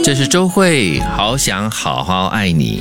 这是周慧，好想好好爱你。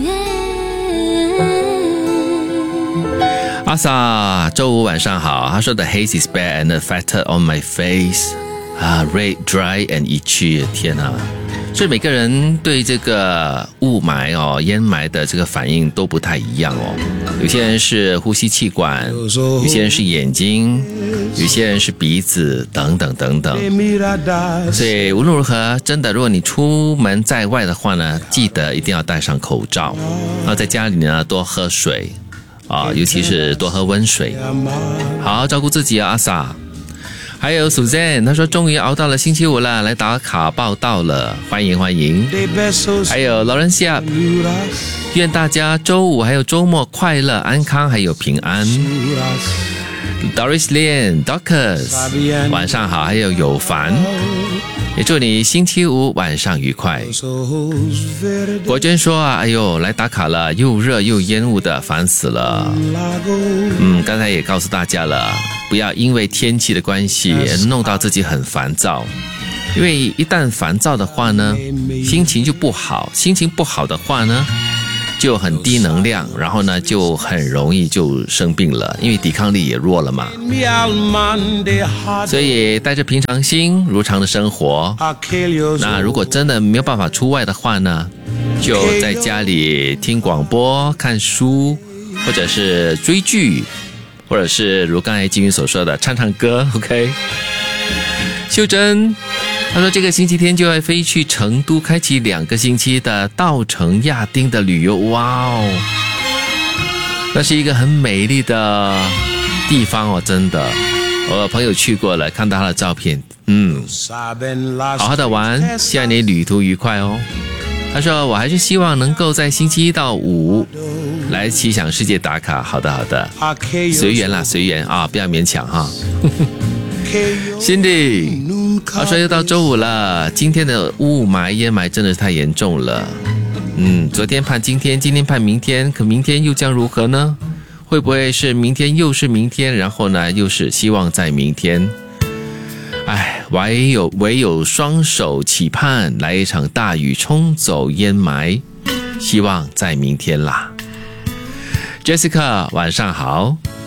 阿 sa， 周五晚上好。他说 The haze is bad and affected on my face. Red, dry and itchy. 天啊！所以每个人对这个雾霾烟霾的这个反应都不太一样哦。有些人是呼吸气管，有些人是眼睛，有些人是鼻子，等等等等。所以无论如何，真的，如果你出门在外的话呢，记得一定要戴上口罩，然后在家里呢多喝水尤其是多喝温水，好好照顾自己啊，阿 sa。还有 Suzanne， 他说终于熬到了星期五了，来打卡报道了，欢迎欢迎。还有 Laurencia， 愿大家周五还有周末快乐安康还有平安。Doris Lin Docus， 晚上好，还有有凡，也祝你星期五晚上愉快。国娟说哎呦来打卡了，又热又烟雾的，烦死了。刚才也告诉大家了，不要因为天气的关系弄到自己很烦躁，因为一旦烦躁的话呢，心情就不好，心情不好的话呢就很低能量，然后呢就很容易就生病了，因为抵抗力也弱了嘛。所以带着平常心如常的生活。那如果真的没有办法出外的话呢，就在家里听广播看书，或者是追剧，或者是如刚才金云所说的唱唱歌 OK。 秀珍他说这个星期天就要飞去成都，开启2个星期的稻城亚丁的旅游。哇哦，那是一个很美丽的地方哦，真的，我朋友去过了，看到他的照片。好好的玩，希望你旅途愉快哦。他说我还是希望能够在星期1到5来奇想世界打卡。好的好的，随缘啦随缘啊，不要勉强哈。Cindy， 他说又到周五了，今天的雾霾烟霾真的是太严重了。昨天盼今天，今天盼明天，可明天又将如何呢？会不会是明天又是明天，然后呢又是希望在明天？唯有双手期盼来一场大雨冲走烟霾，希望在明天啦。Jessica 晚上好。